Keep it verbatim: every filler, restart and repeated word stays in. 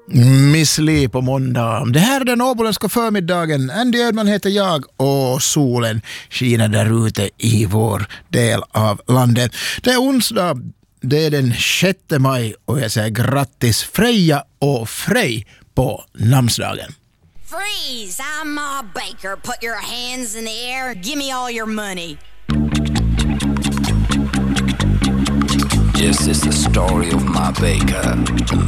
Miss Li på måndag. Det här är den åboländska förmiddagen. Andy Edman heter jag och solen skiner där ute i vår del av landet. Det är onsdag, det är den sjätte maj och jag säger grattis Freja och Frej på namnsdagen. Freeze, I'm Ma Baker. Put your hands in the air. Give me all your money. Yes, it's the story of Ma Baker, the